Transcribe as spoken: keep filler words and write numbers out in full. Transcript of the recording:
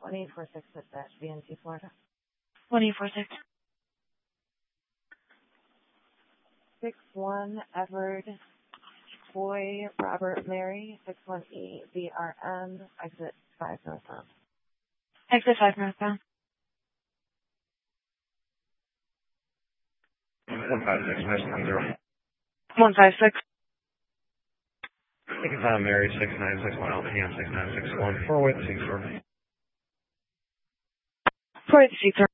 one eight four six at dash B N C, Florida. one eight four six. six one Everett Boy Robert Mary, six one E B R N, exit five northbound. Exit five northbound. one five six, nice one zero. one five six. Thank you, five Mary, six nine six one L P M, six nine six one, four with six four. four eight six.